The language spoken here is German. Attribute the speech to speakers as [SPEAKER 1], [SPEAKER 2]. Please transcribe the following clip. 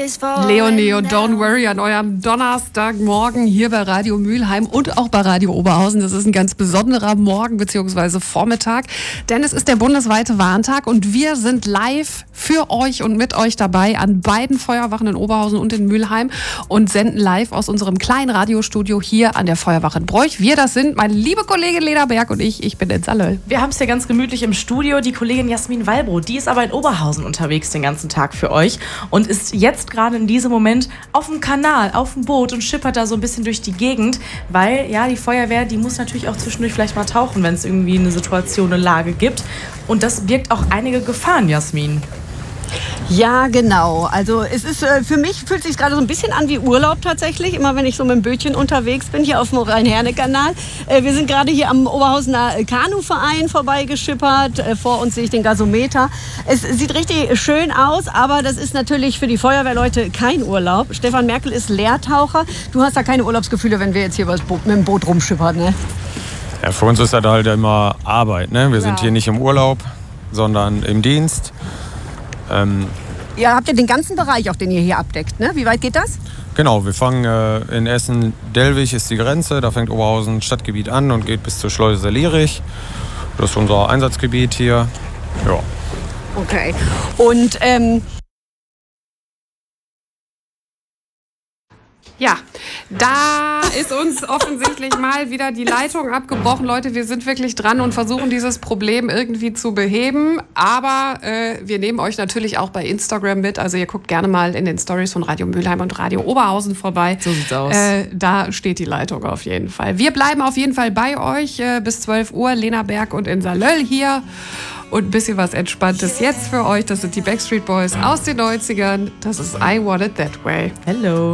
[SPEAKER 1] Leonie und Don't Worry an eurem Donnerstagmorgen hier bei Radio Mülheim und auch bei Radio Oberhausen. Das ist ein ganz besonderer Morgen bzw. Vormittag, denn es ist der bundesweite Warntag und wir sind live für euch und mit euch dabei an beiden Feuerwachen in Oberhausen und in Mülheim und senden live aus unserem kleinen Radiostudio hier an der Feuerwache in Broich. Wir, das sind meine liebe Kollegin Lena Berg und ich bin in Sallöll.
[SPEAKER 2] Wir haben es hier ganz gemütlich im Studio. Die Kollegin Jasmin Wallbrodt, die ist aber in Oberhausen unterwegs den ganzen Tag für euch und ist jetzt gerade in diesem Moment auf dem Kanal, auf dem Boot und schippert da so ein bisschen durch die Gegend, weil ja, die Feuerwehr, die muss natürlich auch zwischendurch vielleicht mal tauchen, wenn es irgendwie eine Situation, eine Lage gibt. Und das birgt auch einige Gefahren, Jasmin.
[SPEAKER 3] Ja, genau. Also es ist für mich fühlt es sich gerade so ein bisschen an wie Urlaub tatsächlich. Immer wenn ich so mit dem Bötchen unterwegs bin, hier auf dem Rhein-Herne-Kanal. Wir sind gerade hier am Oberhausener Kanuverein vorbeigeschippert. Vor uns sehe ich den Gasometer. Es sieht richtig schön aus, aber das ist natürlich für die Feuerwehrleute kein Urlaub. Stefan Merkel ist Lehrtaucher. Du hast da keine Urlaubsgefühle, wenn wir jetzt hier mit dem Boot rumschippern, ne?
[SPEAKER 4] Ja, für uns ist das halt immer Arbeit, ne? Wir sind hier nicht im Urlaub, sondern im Dienst.
[SPEAKER 3] Ihr habt ja den ganzen Bereich, auch den ihr hier abdeckt, ne? Wie weit geht das?
[SPEAKER 4] Genau, wir fangen in Essen-Dellwig ist die Grenze. Da fängt Oberhausen Stadtgebiet an und geht bis zur Schleuse Lierich. Das ist unser Einsatzgebiet hier. Ja.
[SPEAKER 3] Okay. Und
[SPEAKER 1] ja, da ist uns offensichtlich mal wieder die Leitung abgebrochen. Leute, wir sind wirklich dran und versuchen dieses Problem irgendwie zu beheben. Aber wir nehmen euch natürlich auch bei Instagram mit. Also ihr guckt gerne mal in den Stories von Radio Mülheim und Radio Oberhausen vorbei.
[SPEAKER 2] So sieht's aus.
[SPEAKER 1] Da steht die Leitung auf jeden Fall. Wir bleiben auf jeden Fall bei euch bis 12 Uhr. Lena Berg und in Sallöll hier. Und ein bisschen was Entspanntes jetzt für euch. Das sind die Backstreet Boys aus den 90ern. Das ist I Want It That Way.
[SPEAKER 2] Hello.